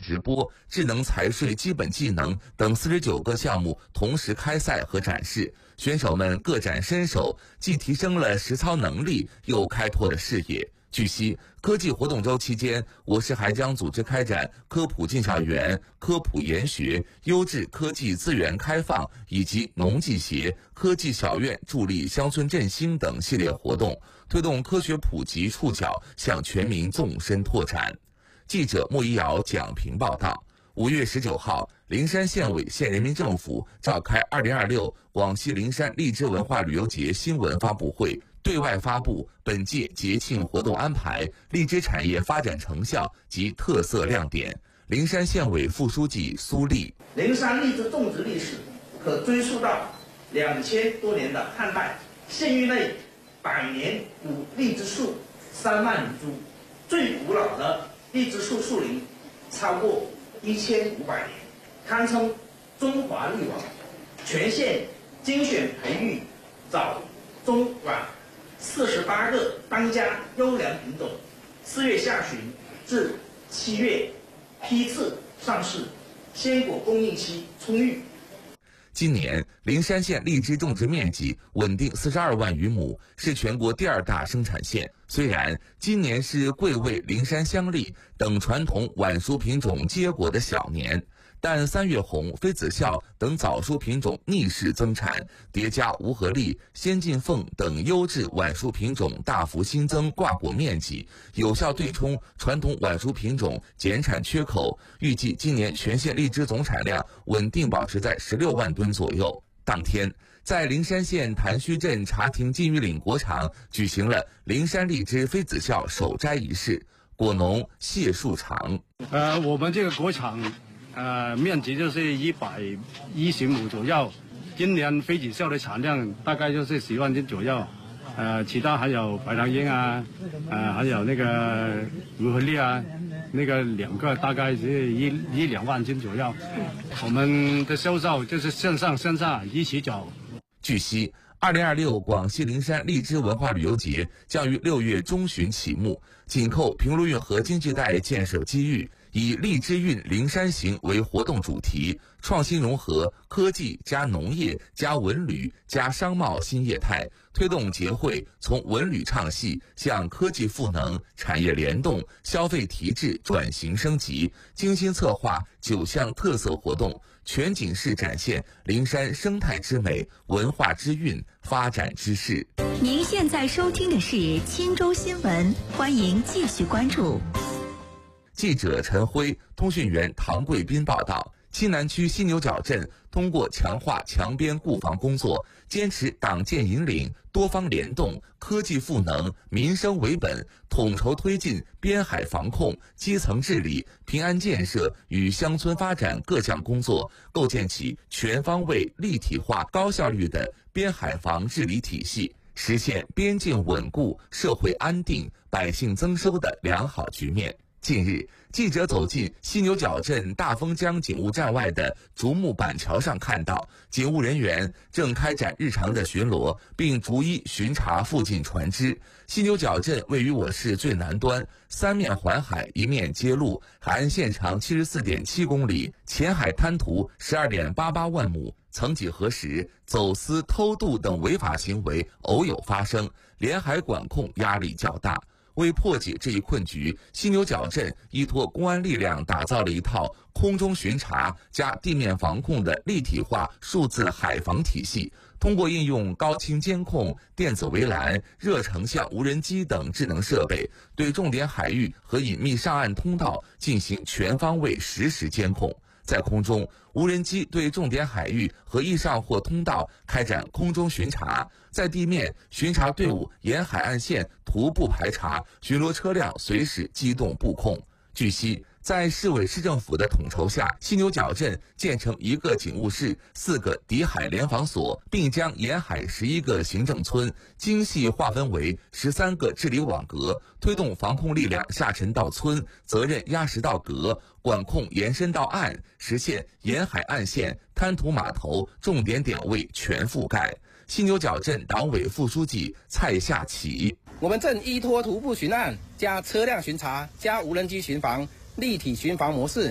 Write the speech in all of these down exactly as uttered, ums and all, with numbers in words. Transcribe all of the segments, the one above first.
直播、智能财税基本技能等四十九个项目同时开赛和展示，选手们各展身手，既提升了实操能力，又开拓了视野。据悉，科技活动周期间，我市还将组织开展科普进校园、科普研学、优质科技资源开放以及农技协、科技小院助力乡村振兴等系列活动，推动科学普及触角向全民纵深拓展。记者莫一瑶讲评报道。五月十九号，灵山县委县人民政府召开二零二六广西灵山荔枝文化旅游节新闻发布会，对外发布本届节庆活动安排、荔枝产业发展成效及特色亮点。灵山县委副书记苏丽： 灵山荔枝种植历史可追溯到两千多年的汉代，县域内百年古荔枝树三万余株，最古老的荔枝树树龄超过一千五百年，堪称中华荔王。全县精选培育早、中、晚四十八个当家优良品种，四月下旬至七月批次上市，鲜果供应期充裕。 今年，灵山县荔枝种植面积稳定四十二万余亩，是全国第二大生产县。虽然今年是桂味、灵山香荔等传统晚熟品种结果的小年，但三月红、妃子笑等早熟品种逆势增产，叠加无核荔、先进凤等优质晚熟品种大幅新增挂果面积，有效对冲传统晚熟品种减产缺口。预计今年全县荔枝总产量稳定保持在十六万吨左右。当天，在灵山县潭虚镇茶亭金鱼岭果场举行了灵山荔枝妃子笑首摘仪式，果农谢树长： 呃，我们这个果场。呃，面积就是一百一十亩左右。今年妃子笑的产量大概就是十万斤左右。呃，其他还有白糖樱啊，呃，还有那个无核荔啊，那个两个大概是一一两万斤左右。我们的销售就是线上线下一起走。 据悉，二零二六广西灵山荔枝文化旅游节将于六月中旬启幕，紧扣平卢运河经济带建设机遇。以荔枝运灵山行为活动主题，创新融合科技加农业加文旅加商贸新业态，推动节会从文旅唱戏向科技赋能、产业联动、消费提质转型升级，精心策划九项特色活动，全景式展现灵山生态之美、文化之韵、发展之势。 您现在收听的是钦州新闻，欢迎继续关注。 记者陈辉、通讯员唐贵斌报道：西南区犀牛角镇通过强化强边固防工作，坚持党建引领、多方联动、科技赋能、民生为本，统筹推进边海防控、基层治理、平安建设与乡村发展各项工作，构建起全方位、立体化、高效率的边海防治理体系，实现边境稳固、社会安定、百姓增收的良好局面。近日，记者走进犀牛角镇大丰江警务站外的竹木板桥上，看到警务人员正开展日常的巡逻，并逐一巡查附近船只。犀牛角镇位于我市最南端，三面环海，一面接陆，海岸线长七十四点七公里，前海滩涂十二点八八万亩。曾几何时，走私、偷渡等违法行为偶有发生，连海管控压力较大。为破解这一困局，犀牛角镇依托公安力量打造了一套空中巡查加地面防控的立体化数字海防体系，通过应用高清监控、电子围栏、热成像无人机等智能设备，对重点海域和隐秘上岸通道进行全方位实时监控。在空中，无人机对重点海域和易上货通道开展空中巡查；在地面，巡查队伍沿海岸线徒步排查，巡逻车辆随时机动布控。据悉，在市委市政府的统筹下，犀牛角镇建成一个警务室、四个敌海联防所，并将沿海十一个行政村精细划分为十三个治理网格，推动防控力量下沉到村，责任压实到阁，管控延伸到岸，实现沿海岸线、滩涂码头重点点位全覆盖。犀牛角镇党委副书记蔡夏启： 我们正依托徒步巡案、加车辆巡查、加无人机巡防、立体巡防模式，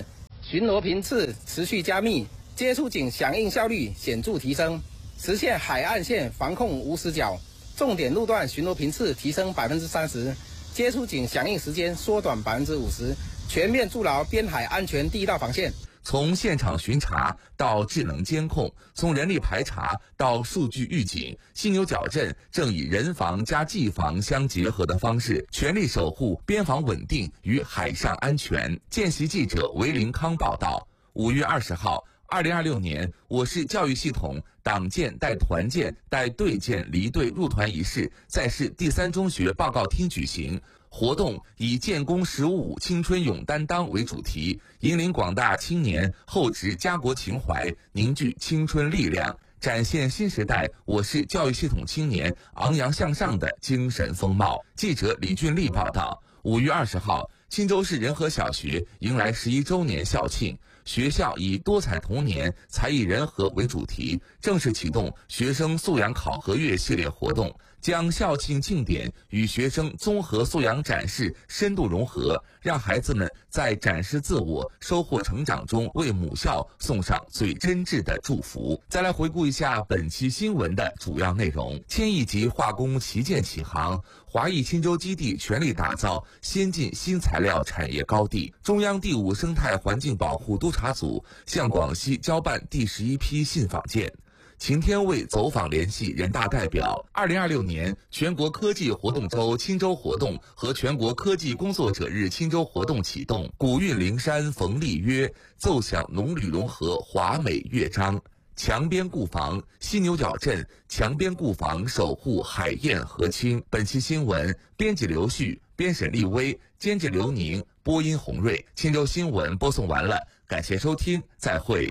巡逻频次持续加密，接触警响应效率显著提升，实现海岸线防控无死角。重点路段巡逻频次提升百分之三十，接触警响应时间缩短百分之五十，全面筑牢边海安全第一道防线。 从现场巡查到智能监控，从人力排查到数据预警，犀牛角镇正以人防加技防相结合的方式，全力守护边防稳定与海上安全。见习记者韦林康报道。五月二十号，二零二六年我市教育系统党建带团建带队建离队入团仪式在市第三中学报告厅举行。活动以建功十五五青春勇担当为主题，引领广大青年厚植家国情怀，凝聚青春力量，展现新时代我市教育系统青年昂扬向上的精神风貌。记者李俊丽报道。五月二十号，钦州市仁和小学迎来十一周年校庆，学校以多彩童年、才艺人和为主题，正式启动学生素养考核月系列活动，将校庆庆典与学生综合素养展示深度融合，让孩子们在展示自我、收获成长中为母校送上最真挚的祝福。再来回顾一下本期新闻的主要内容：千亿级化工旗舰启航，华谊钦州基地全力打造先进新材料产业高地。中央第五生态环境保护督察组向广西交办第十一批信访件。秦天卫走访联系人大代表。二零二六年全国科技活动周钦州活动和全国科技工作者日钦州活动启动。古韵灵山冯丽约奏响农旅融合华美乐章。墙边固防，犀牛角镇墙边固防守护海晏河清。本期新闻编辑刘旭，编审立威，监制刘宁，播音洪瑞。钦州新闻播送完了，感谢收听，再会。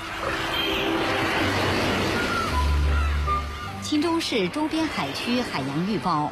钦州市周边海区海洋预报。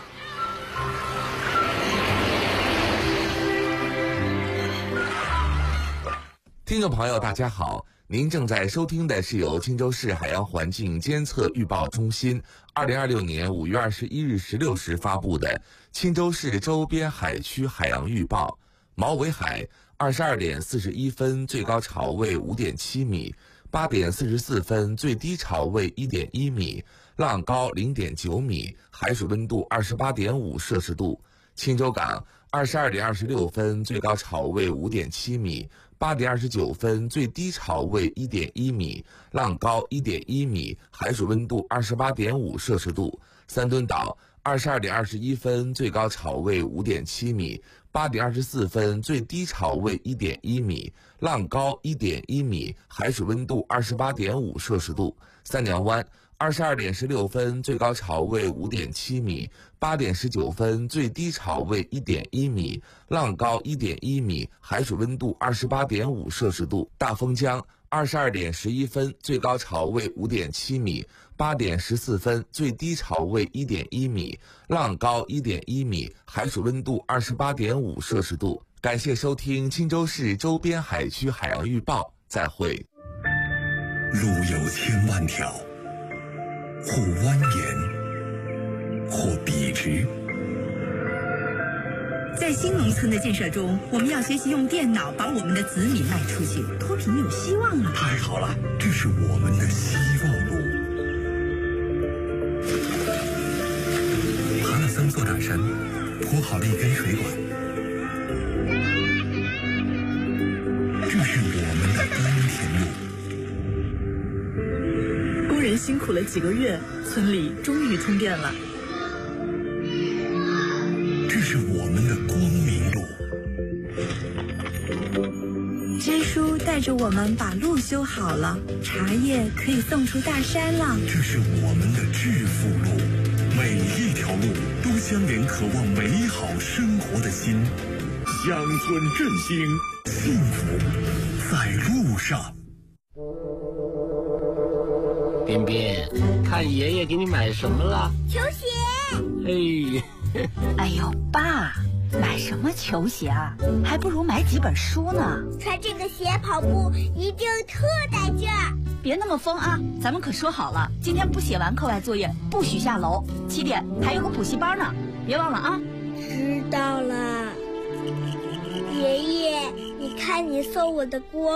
听众朋友大家好，您正在收听的是由钦州市海洋环境监测预报中心二零二六年五月二十一日十六时发布的钦州市周边海区海洋预报。毛尾海二十二点四十一分最高潮位五点七米，八点四十四分最低潮位一点一米，浪高零点九米，海水温度二十八点五摄氏度。钦州港二十二点二十六分最高潮位五点七米，八点二十九分最低潮位一点一米，浪高一点一米，海水温度二十八点五摄氏度。三墩岛二十二点二十一分最高潮位五点七米，八点二十四分最低潮位一点一米，浪高一点一米，海水温度二十八点五摄氏度。三娘湾二十二点十六分最高潮位五点七米，八点十九分最低潮位一点一米，浪高一点一米，海水温度二十八点五摄氏度。大丰江二十二点十一分最高潮位五点七米，八点十四分最低潮位一点一米，浪高一点一米，海水温度二十八点五摄氏度。感谢收听钦州市周边海区海洋预报，再会。 路有千万条，或蜿蜒，或笔直。 在新农村的建设中，我们要学习用电脑把我们的子女卖出去，脱贫有希望了。 太好了，这是我们的希望路。爬了三座大山，铺好了一根水管，这是我们的耕田路。 工人辛苦了几个月，村里终于通电了。 这是我们的光明路。 支书带着我们把路修好了，茶叶可以送出大山了。 这是我们的致富路，每一条路都相连渴望美好生活的心。乡村振兴，幸福在路上。 彬彬，看爷爷给你买什么了？ 球鞋。 嘿。 哎呦，爸，买什么球鞋啊？还不如买几本书呢。 穿这个鞋跑步一定特带劲儿。 别那么疯啊！咱们可说好了，今天不写完课外作业不许下楼。七点还有个补习班呢，别忘了啊。 知道了。爷爷，你看你送我的锅。